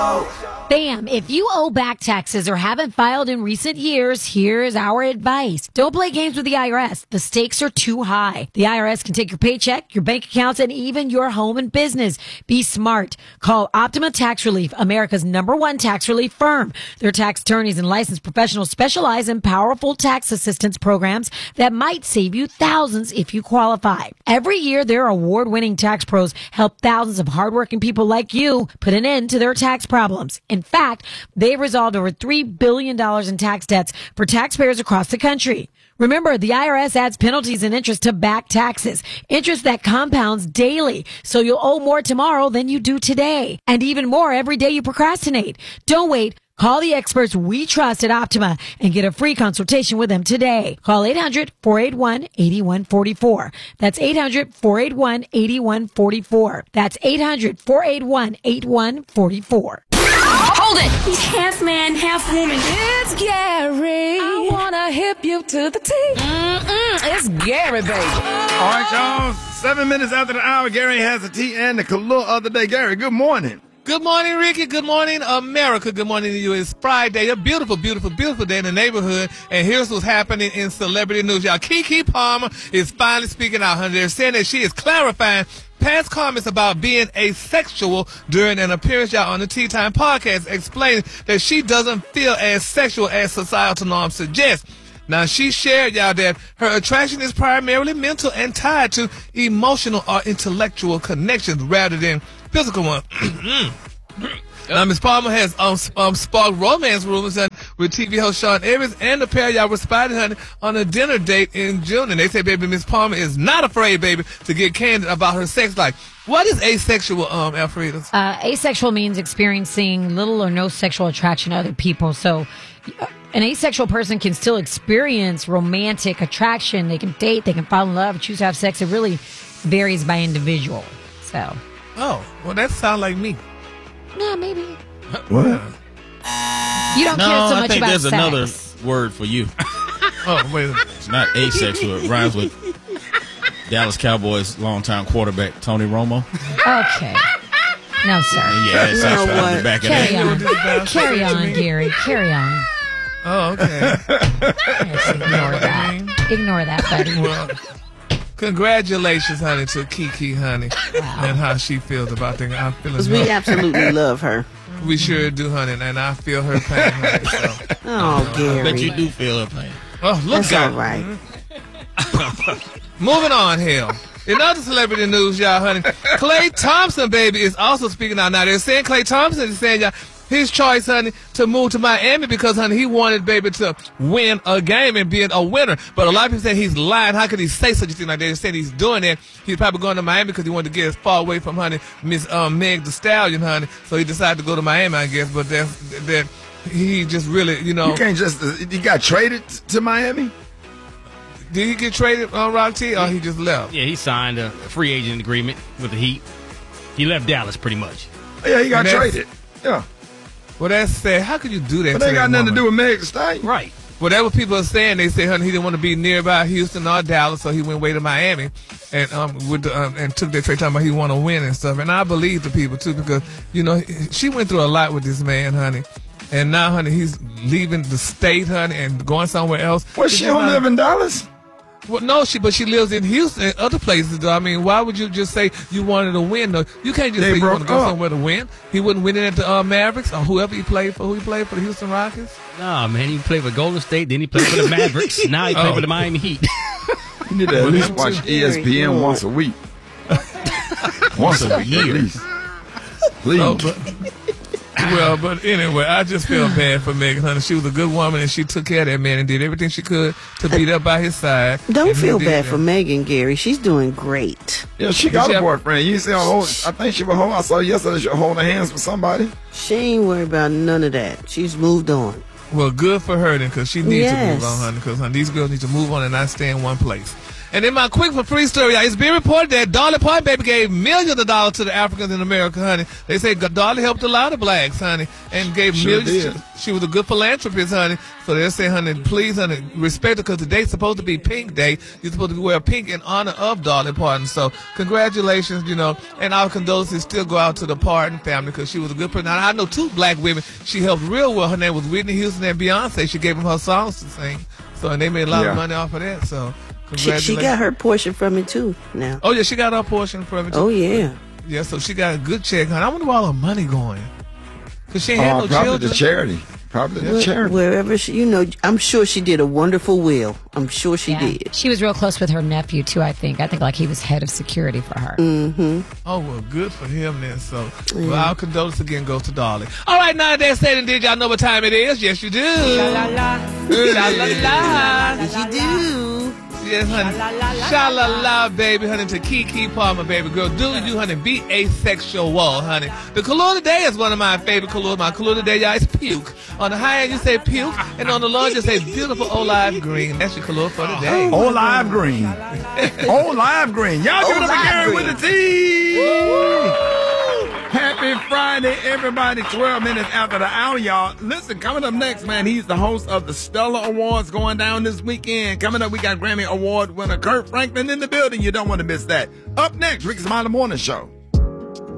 Bam! If you owe back taxes or haven't filed in recent years, here's our advice. Don't play games with the IRS. The stakes are too high. The IRS can take your paycheck, your bank accounts, and even your home and business. Be smart. Call Optima Tax Relief, America's #1 tax relief firm. Their tax attorneys and licensed professionals specialize in powerful tax assistance programs that might save you thousands if you qualify. Every year, their award-winning tax pros help thousands of hardworking people like you put an end to their tax problems. In fact, they've resolved over $3 billion in tax debts for taxpayers across the country. Remember, the IRS adds penalties and interest to back taxes, interest that compounds daily, so you'll owe more tomorrow than you do today, and even more every day you procrastinate. Don't wait. Call the experts we trust at Optima and get a free consultation with them today. Call 800-481-8144. That's 800-481-8144. That's 800-481-8144. Hold it! He's half man, half woman. It's Gary. I wanna hip you to the T. It's Gary, baby. All right, y'all. 7 minutes after the hour, Gary has the tea and the Kahlua of the day. Gary, good morning. Good morning, Ricky. Good morning, America. Good morning to you. It's Friday, a beautiful, beautiful, beautiful day in the neighborhood. And here's what's happening in celebrity news, y'all. Keke Palmer is finally speaking out, honey. They're saying that she is clarifying past comments about being asexual during an appearance, y'all, on the Tea Time podcast, explaining that she doesn't feel as sexual as societal norms suggest. Now, she shared, y'all, that her attraction is primarily mental and tied to emotional or intellectual connections rather than physical ones. Now, Ms. Palmer has sparked romance rumors with TV host Sean Evans, and the pair, y'all, were spotted, honey, on a dinner date in June. And they say, baby, Ms. Palmer is not afraid, baby, to get candid about her sex life. What is asexual, Alfreda? Asexual means experiencing little or no sexual attraction to other people. So an asexual person can still experience romantic attraction. They can date, they can fall in love, choose to have sex. It really varies by individual. So. Oh, well, that sounds like me. No, maybe. What? You don't care so much I think about there's sex. another word for you. Oh, wait a minute. It's not asexual. It rhymes with Dallas Cowboys longtime quarterback Tony Romo. Okay. No, sir. And yeah, it's actually on the back of Carry that. on. Carry on, Gary. Carry on. Oh, okay. Yes, ignore that. Ignore that, buddy. Well, congratulations, honey, to Keke, honey, and how she feels about things. I'm feeling Because we absolutely love her. We sure do, honey, and I feel her pain, honey. So. Oh, Gary. I bet you do feel her pain. Oh, look That's at all right. Moving on, hell. In other celebrity news, y'all, honey, Klay Thompson, baby, is also speaking out now. They're saying Klay Thompson is saying, y'all, his choice, honey, to move to Miami because, honey, he wanted, baby, to win a game and be a winner. But a lot of people say he's lying. How could he say such a thing like that? They're saying he's doing that. He's probably going to Miami because he wanted to get as far away from, honey, Miss Meg Thee Stallion, honey. So he decided to go to Miami, I guess. But that he just really, you know. You can't just, he got traded to Miami? Did he get traded on Rock T or he just left? Yeah, he signed a free agent agreement with the Heat. He left Dallas pretty much. Yeah, he got traded. Yeah. Well, that's sad. How could you do that? But they got nothing to do with Meg Thee Stallion. Right. Well, that's what people are saying. They say, honey, he didn't want to be nearby Houston or Dallas, so he went way to Miami and and took that trade talking about he want to win and stuff. And I believe the people too because you know she went through a lot with this man, honey. And now, honey, he's leaving the state, honey, and going somewhere else. Well, she don't live in Dallas? Well, no, but she lives in Houston and other places, though. I mean, why would you just say you wanted to win, though? You can't just say you want to go somewhere to win. He wouldn't win it at the Mavericks or whoever he played for. Who he played for, the Houston Rockets? Nah, man, he played for Golden State, then he played for the Mavericks. Now he played for the Miami Heat. You need to at least watch ESPN once a week. Once a year. At least. Please. Oh, well, but anyway, I just feel bad for Megan, honey. She was a good woman, and she took care of that man and did everything she could to be there by his side. Don't feel bad for Megan, Gary. She's doing great. Yeah, she got a boyfriend. You see her hold, I think she was holding, I saw yesterday she was holding hands with somebody. She ain't worried about none of that. She's moved on. Well, good for her then, because she needs to move on, honey, because these girls need to move on and not stay in one place. And then my quick for free story, y'all. It's been reported that Dolly Parton baby gave millions of dollars to the Africans in America, honey. They say Dolly helped a lot of blacks, honey, and gave millions. She was a good philanthropist, honey. So they say, honey, please, honey, respect her, because today's supposed to be Pink Day. You're supposed to wear pink in honor of Dolly Parton. So congratulations, you know, and our condolences still go out to the Parton family, because she was a good person. Now, I know 2 black women she helped real well. Her name was Whitney Houston and Beyonce. She gave them her songs to sing. So, and they made a lot of money off of that. So congratulations. She got her portion from it too now. Oh, yeah, she got her portion from it too. Oh, yeah. Yeah, so she got a good check, honey. I wonder where all her money going. Because she ain't had no probably children. the charity. Probably the charity. Wherever she, you know, I'm sure she did a wonderful will. I'm sure she did. She was real close with her nephew, too, I think. I think like he was head of security for her. Mm-hmm. Oh, well, good for him then. So, well, our condolences again goes to Dolly. All right, now that said and did, y'all know what time it is? Yes, you do. Sha-la-la. Sha-la-la. Yes, you do. Yes, honey. Sha-la-la, baby, honey, to Keke Palmer, baby girl. Do you, honey, be asexual, honey. The color today is one of my favorite colors. My color today, y'all, is puke. On the high end, you say puke, and on the low, you say beautiful olive green. That's your color for today. Olive green. Olive green. Y'all give it up again with the tea. Happy Friday, everybody. 12 minutes after the hour, y'all. Listen, coming up next, man, he's the host of the Stellar Awards going down this weekend. Coming up, we got Grammy Award winner Kurt Franklin in the building. You don't want to miss that. Up next, Ricky Smiley Morning Show.